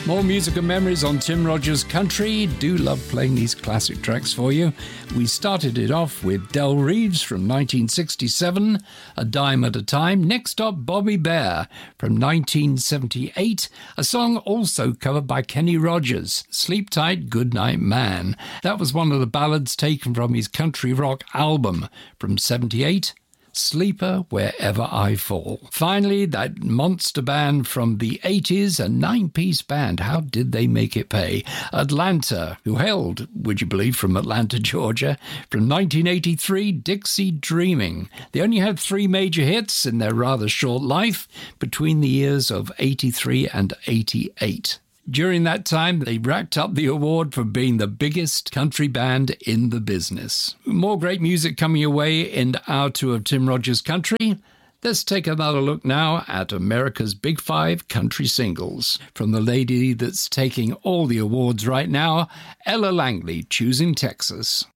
More music and memories on Tim Rogers Country. Do love playing these classic tracks for you. We started it off with Del Reeves from 1967, A Dime at a Time. Next up, Bobby Bare from 1978, a song also covered by Kenny Rogers, Sleep Tight, Goodnight Man. That was one of the ballads taken from his country rock album from 78. Sleeper Wherever I Fall. Finally, that monster band from the 80s, a 9-piece band. How did they make it pay? Atlanta, who hailed, would you believe, from Atlanta, Georgia. From 1983, Dixie Dreaming. They only had 3 major hits in their rather short life between the years of 83 and 88. During that time, they racked up the award for being the biggest country band in the business. More great music coming your way in our tour of Tim Rogers Country. Let's take another look now at America's Big 5 country singles. From the lady that's taking all the awards right now, Ella Langley, Choosing Texas.